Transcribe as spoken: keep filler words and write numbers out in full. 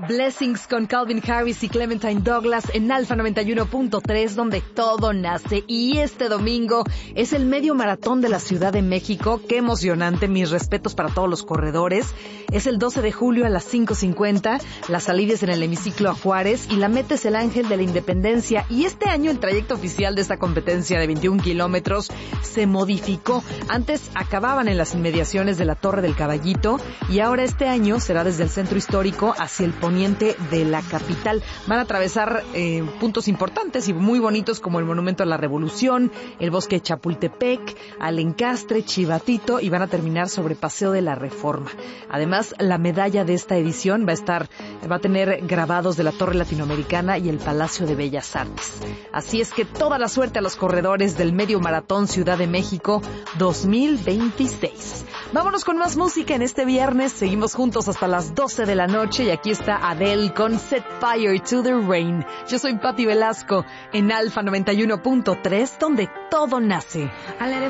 Blessings con Calvin Harris y Clementine Douglas en Alfa noventa y uno punto tres, donde todo nace. Y este domingo es el medio maratón de la Ciudad de México. ¡Qué emocionante! Mis respetos para todos los corredores. Es el doce de julio a las cinco cincuenta. La salida es en el hemiciclo a Juárez y la meta es el Ángel de la Independencia. Y este año el trayecto oficial de esta competencia de veintiún kilómetros se modificó. Antes acababan en las inmediaciones de la Torre del Caballito y ahora este año será desde el centro histórico hacia el poniente de la capital. Van a atravesar eh, puntos importantes y muy bonitos como el Monumento a la Revolución, el Bosque de Chapultepec, Alencastre, Chivatito, y van a terminar sobre Paseo de la Reforma. Además, la medalla de esta edición va a estar, va a tener grabados de la Torre Latinoamericana y el Palacio de Bellas Artes. Así es que toda la suerte a los corredores del Medio Maratón Ciudad de México dos mil veintiséis. Vámonos con más música en este viernes. Seguimos juntos hasta las doce de la noche y aquí está Adele con Set Fire to the Rain. Yo soy Patti Velasco en Alfa noventa y uno punto tres, donde todo nace.